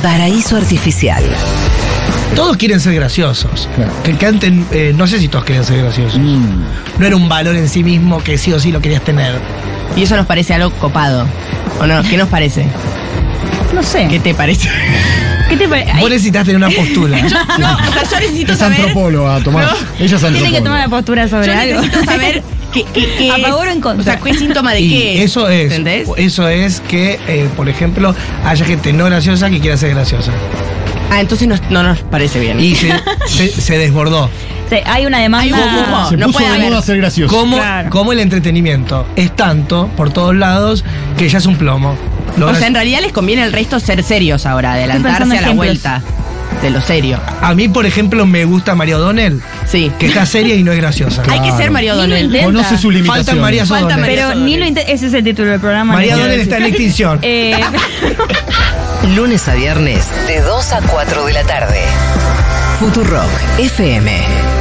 Paraíso Artificial. Todos quieren ser graciosos. Claro. Que canten, no sé si todos querían ser graciosos. No era un valor en sí mismo que sí o sí lo querías tener. Y eso nos parece algo copado. ¿O no? ¿Qué nos parece? No sé. ¿Qué te parece? ¿Qué te parece? Vos necesitas tener una postura. No, o sea, yo necesito Es saber. antropóloga, Tomás. No. Ella es antropóloga. Tiene que tomar la postura sobre Yo algo. necesito saber qué ¿A es. favor o en contra? O sea, qué síntoma de Y qué eso es. ¿Entendés? Eso es que, por ejemplo, haya gente no graciosa que quiera ser graciosa. Ah, entonces no nos parece bien. Y se desbordó. Sí, hay una demanda. Hay humo. Se No puso puede de haber. moda ser gracioso. Claro. Como el entretenimiento es tanto por todos lados que ya es un plomo. O sea, en realidad les conviene al resto ser serios ahora, adelantarse pensando a la ejemplos. vuelta de lo serio. A mí, por ejemplo, me gusta María O'Donnell, Sí. que está seria y no es graciosa. Hay que ser María Ni lo O'Donnell. intenta. Conoce su limitación. Faltan María Falta O'Donnell. María Pero ni lo ese es el título del programa. María no quiero O'Donnell está en decir. extinción. Lunes a viernes, de 2 a 4 de la tarde. Futurock FM.